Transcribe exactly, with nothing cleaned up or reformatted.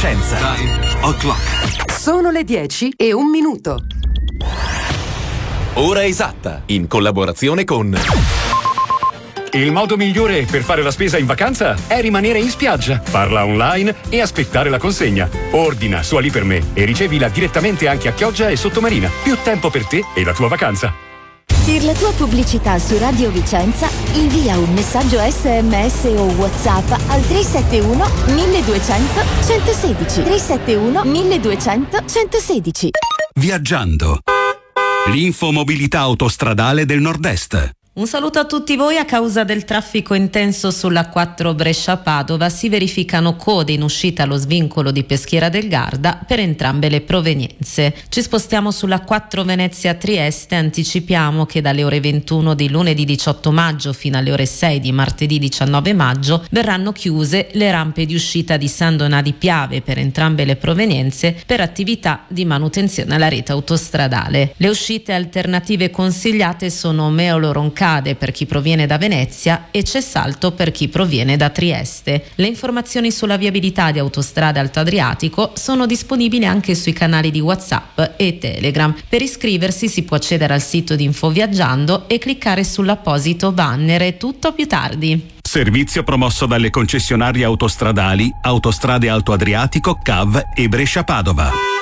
Vicenza. Nine o'clock. Sono le dieci e un minuto. Ora esatta, in collaborazione con... Il modo migliore per fare la spesa in vacanza è rimanere in spiaggia, farla online e aspettare la consegna. Ordina su Ali per me e ricevila direttamente anche a Chioggia e Sottomarina. Più tempo per te e la tua vacanza. Per la tua pubblicità su Radio Vicenza, invia un messaggio sms o WhatsApp al tre sette uno milleduecento centosedici. tre sette uno milleduecento centosedici. Viaggiando. L'infomobilità autostradale del Nord-Est. Un saluto a tutti voi. A causa del traffico intenso sulla quattro Brescia-Padova si verificano code in uscita allo svincolo di Peschiera del Garda per entrambe le provenienze. Ci spostiamo sulla quattro Venezia-Trieste. Anticipiamo che dalle ore ventuno di lunedì diciotto maggio fino alle ore sei di martedì diciannove maggio verranno chiuse le rampe di uscita di San Donà di Piave per entrambe le provenienze per attività di manutenzione alla rete autostradale. Le uscite alternative consigliate sono Meolo-Roncade per chi proviene da Venezia e Cessalto per chi proviene da Trieste. Le informazioni sulla viabilità di Autostrada Alto Adriatico sono disponibili anche sui canali di WhatsApp e Telegram. Per iscriversi si può accedere al sito di Infoviaggiando e cliccare sull'apposito banner. Tutto più tardi. Servizio promosso dalle concessionarie autostradali Autostrade Alto Adriatico, C A V e Brescia Padova.